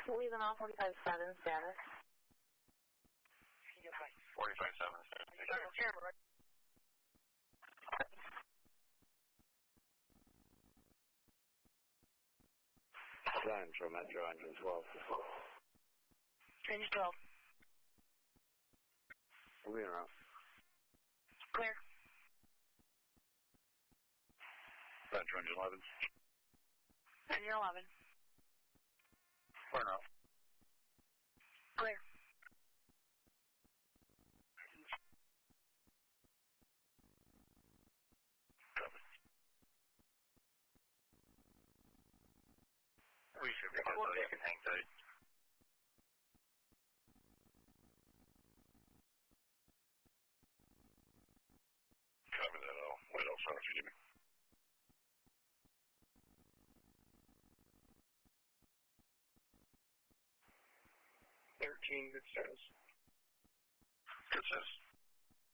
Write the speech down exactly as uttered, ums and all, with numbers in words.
Leaving on forty-five seven status. forty-five seven status. Central Metro Engine twelve. Engine twelve. Moving around. Clear. Metro Engine eleven. Engine eleven. Clear now. Clear. We should be good, so you can hang tight. Copy that, I'll wait outside if you need me. thirteen, good status. Good status.